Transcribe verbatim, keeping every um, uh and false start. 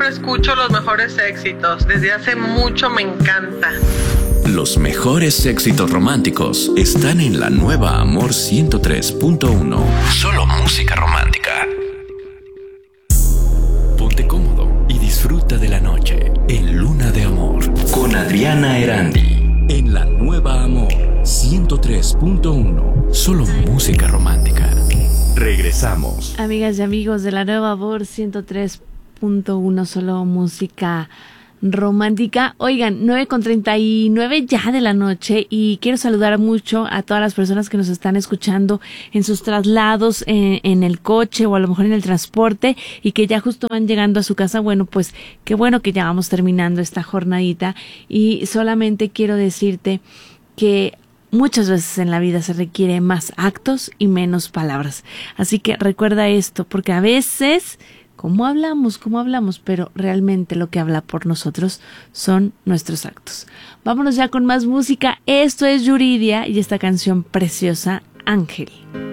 siempre escucho los mejores éxitos. Desde hace mucho me encanta. Los mejores éxitos románticos están en la nueva Amor ciento tres punto uno. Solo música romántica. Ponte cómodo y disfruta de la noche en Luna de Amor con Adriana Erandi. En la nueva Amor ciento tres punto uno. Solo música romántica. Regresamos. Amigas y amigos de la nueva Amor ciento tres punto uno, solo música romántica. Oigan, nueve con treinta y nueve ya de la noche, y quiero saludar mucho a todas las personas que nos están escuchando en sus traslados, en, en el coche o a lo mejor en el transporte, y que ya justo van llegando a su casa. Bueno, pues qué bueno que ya vamos terminando esta jornadita, y solamente quiero decirte que muchas veces en la vida se requiere más actos y menos palabras. Así que recuerda esto, porque a veces cómo hablamos, cómo hablamos, pero realmente lo que habla por nosotros son nuestros actos. Vámonos ya con más música. Esto es Yuridia y esta canción preciosa, Ángel.